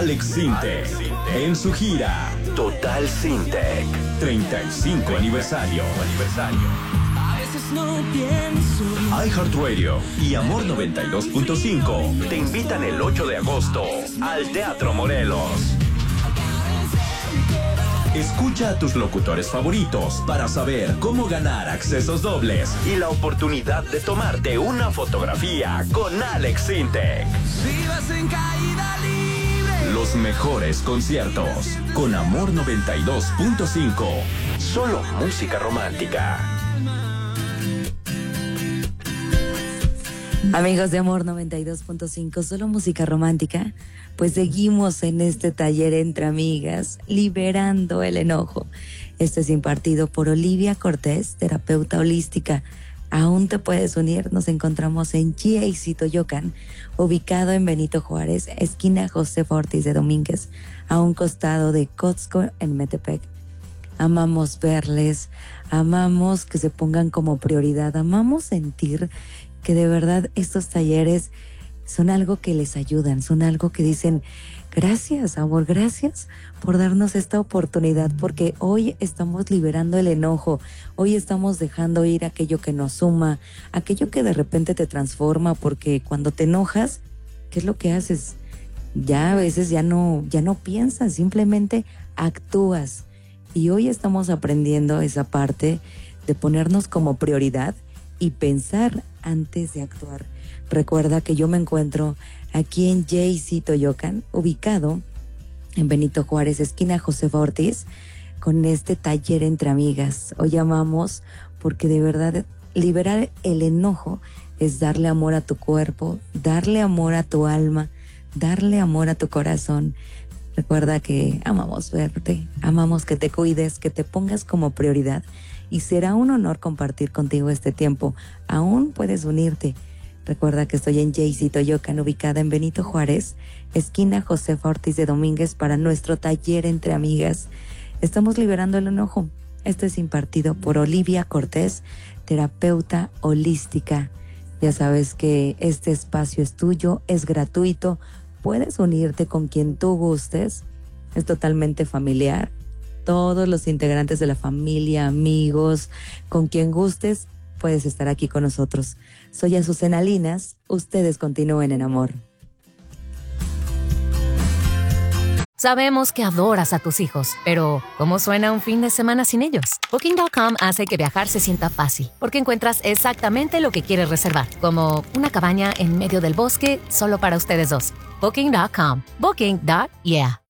Alex Sintek en su gira Total Sintek 35 aniversario. iHeartRadio y Amor 92.5 te invitan el 8 de agosto al Teatro Morelos. Escucha a tus locutores favoritos para saber cómo ganar accesos dobles y la oportunidad de tomarte una fotografía con Alex Sintek. Los mejores conciertos con Amor 92.5. Solo música romántica. Amigos de Amor 92.5, solo música romántica, pues seguimos en este taller entre amigas, liberando el enojo. Este es impartido por Olivia Cortés, terapeuta holística. Aún te puedes unir, nos encontramos en GAC Toyocan, ubicado en Benito Juárez, esquina Josefa Ortiz de Domínguez, a un costado de Costco en Metepec. Amamos verles, amamos que se pongan como prioridad, amamos sentir que de verdad estos talleres son algo que les ayudan, son algo que dicen, gracias, amor, gracias por darnos esta oportunidad, porque hoy estamos liberando el enojo, hoy estamos dejando ir aquello que nos suma, aquello que de repente te transforma, porque cuando te enojas, ¿qué es lo que haces? Ya a veces ya no piensas, simplemente actúas. Y hoy estamos aprendiendo esa parte de ponernos como prioridad y pensar antes de actuar. Recuerda que yo me encuentro aquí en GAC Toyocan, ubicado en Benito Juárez, esquina Josefa Ortiz, con este taller entre amigas. Hoy amamos porque de verdad liberar el enojo es darle amor a tu cuerpo, darle amor a tu alma, darle amor a tu corazón. Recuerda que amamos verte, amamos que te cuides, que te pongas como prioridad. Y será un honor compartir contigo este tiempo. Aún puedes unirte. Recuerda que estoy en GAC Toyocan, ubicada en Benito Juárez, esquina Josefa Ortiz de Domínguez, para nuestro taller entre amigas. Estamos liberando el enojo. Esto es impartido por Olivia Cortés, terapeuta holística. Ya sabes que este espacio es tuyo, es gratuito. Puedes unirte con quien tú gustes. Es totalmente familiar. Todos los integrantes de la familia, amigos, con quien gustes, puedes estar aquí con nosotros. Soy Azucena Linas, ustedes continúen en amor. Sabemos que adoras a tus hijos, pero ¿cómo suena un fin de semana sin ellos? Booking.com hace que viajar se sienta fácil, porque encuentras exactamente lo que quieres reservar, como una cabaña en medio del bosque solo para ustedes dos. Booking.com. Booking.yeah.